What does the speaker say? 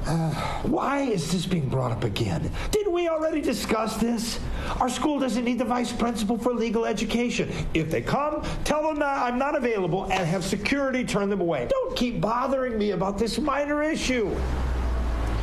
Why is this being brought up again? Didn't we already discuss this? Our school doesn't need the vice principal for legal education. If they come, tell them that I'm not available and have security turn them away. Don't keep bothering me about this minor issue.